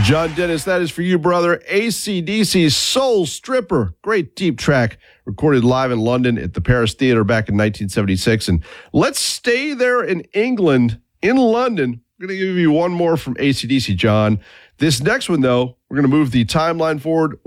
John Dennis, that is for you, brother. AC/DC's Soul Stripper. Great deep track recorded live in London at the Paris Theatre back in 1976. And let's stay there in England, in London. I'm going to give you one more from AC/DC, John. This next one, though, we're going to move the timeline forward